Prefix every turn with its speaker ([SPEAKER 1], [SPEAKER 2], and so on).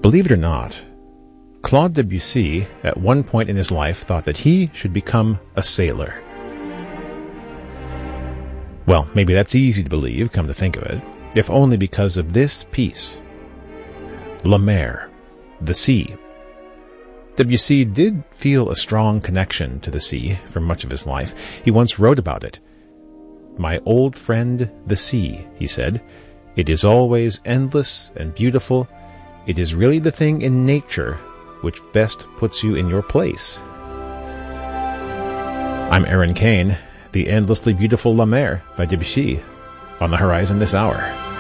[SPEAKER 1] Believe it or not, Claude Debussy at one point in his life thought that he should become a sailor. Well, maybe that's easy to believe, come to think of it, if only because of this piece. La Mer, the sea. Debussy did feel a strong connection to the sea for much of his life. He once wrote about it. "My old friend, the sea," he said. "It is always endless and beautiful. It is really the thing in nature which best puts you in your place." I'm Aaron Kane. The Endlessly Beautiful La Mer by Debussy on the horizon this hour.